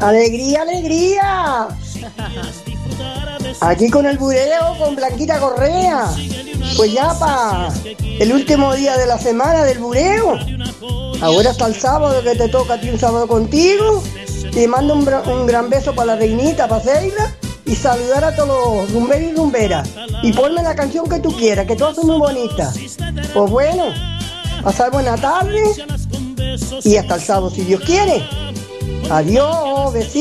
Alegría, alegría. Aquí con el bureo, con Blanquita Correa. Pues ya para el último día de la semana del bureo. Ahora hasta el sábado que te toca a ti un sábado contigo. Te mando un gran beso para la reinita, para Seila. Y saludar a todos los rumberos y rumberas. Y ponme la canción que tú quieras, que todas son muy bonitas. Pues bueno, pasar buena tarde. Y hasta el sábado si Dios quiere. Adiós, besitos.